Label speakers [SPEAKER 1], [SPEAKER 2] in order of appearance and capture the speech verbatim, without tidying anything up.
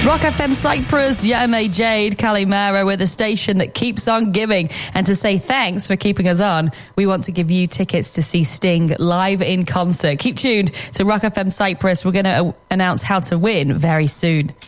[SPEAKER 1] Rock F M Cyprus, Yame Jade, Calimero with a station that keeps on giving. And to say thanks for keeping us on, we want to give you tickets to see Sting live in concert. Keep tuned to Rock F M Cyprus. We're going to announce how to win very soon.